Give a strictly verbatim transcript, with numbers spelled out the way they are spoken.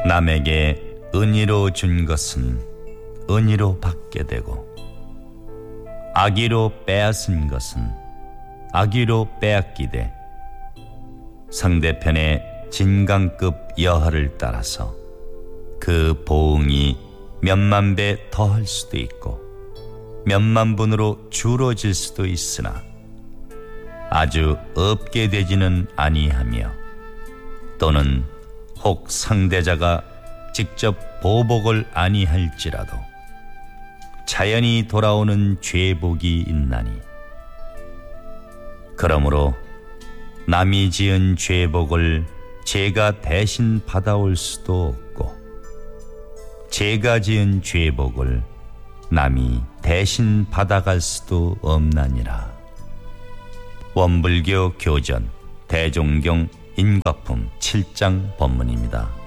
남에게 은혜로 준 것은 은혜로 받게 되고 악의로 빼앗은 것은 악의로 빼앗기되 상대편의 진강급 여하를 따라서 그 보응이 몇만 배 더할 수도 있고 몇만 분으로 줄어질 수도 있으나 아주 없게 되지는 아니하며 또는 혹 상대자가 직접 보복을 아니할지라도 자연히 돌아오는 죄복이 있나니 그러므로 남이 지은 죄복을 제가 대신 받아올 수도 없고 제가 지은 죄복을 남이 대신 받아갈 수도 없나니라. 원불교 교전 대종경 인과품 칠 장 법문입니다.